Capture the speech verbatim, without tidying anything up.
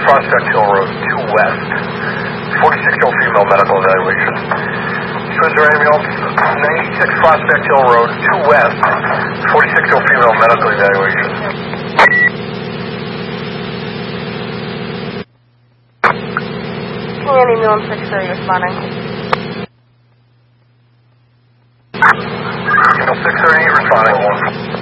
Prospect Hill Road, two west. forty-six-year-old female, medical evaluation. Twins or ambulance, ninety-six Prospect Hill Road, two west. forty-six-year-old female, medical evaluation. King ambulance six thirty responding. Ambulance six thirty responding.